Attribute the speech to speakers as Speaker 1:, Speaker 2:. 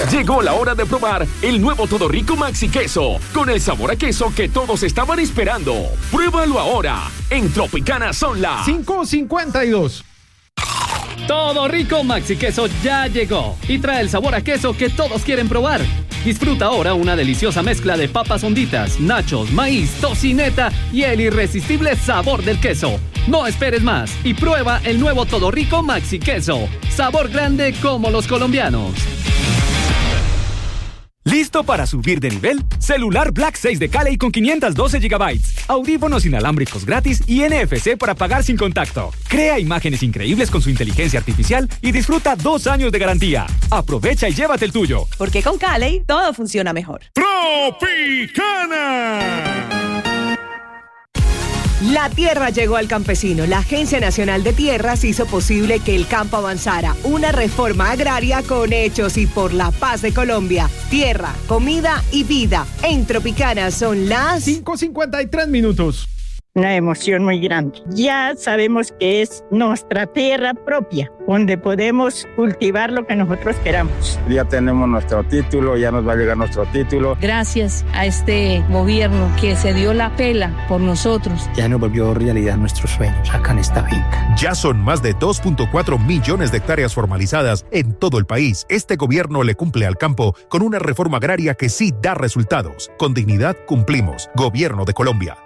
Speaker 1: Llegó la hora de probar el nuevo Todo Rico Maxi Queso, con el sabor a queso que todos estaban esperando. Pruébalo ahora. En Tropicana son las
Speaker 2: 5:52.
Speaker 3: Todo Rico Maxi Queso ya llegó y trae el sabor a queso que todos quieren probar. Disfruta ahora una deliciosa mezcla de papas honditas, nachos, maíz, tocineta y el irresistible sabor del queso. No esperes más y prueba el nuevo Todo Rico Maxi Queso. Sabor grande como los colombianos.
Speaker 4: ¿Listo para subir de nivel? Celular Black 6 de Cali con 512 GB, audífonos inalámbricos gratis y NFC para pagar sin contacto. Crea imágenes increíbles con su inteligencia artificial y disfruta 2 años de garantía. Aprovecha y llévate el tuyo.
Speaker 5: Porque con Cali todo funciona mejor.
Speaker 6: ¡Tropicana!
Speaker 5: La tierra llegó al campesino. La Agencia Nacional de Tierras hizo posible que el campo avanzara. Una reforma agraria con hechos y por la paz de Colombia. Tierra, comida y vida. En Tropicana son las
Speaker 2: 5:53.
Speaker 7: Una emoción muy grande. Ya sabemos que es nuestra tierra propia, donde podemos cultivar lo que nosotros queramos.
Speaker 8: Ya tenemos nuestro título, ya nos va a llegar nuestro título.
Speaker 9: Gracias a este gobierno que se dio la pela por nosotros.
Speaker 10: Ya nos volvió realidad nuestros sueños acá en esta finca.
Speaker 11: Ya son más de 2.4 millones de hectáreas formalizadas en todo el país. Este gobierno le cumple al campo con una reforma agraria que sí da resultados. Con dignidad cumplimos. Gobierno de Colombia.